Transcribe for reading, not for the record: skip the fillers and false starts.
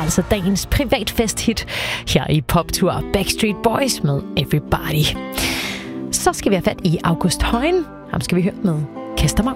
altså dagens privatfest-hit her i Poptur, Backstreet Boys med Everybody. Så skal vi have fat i August Højen. Ham skal vi høre med Kaster mig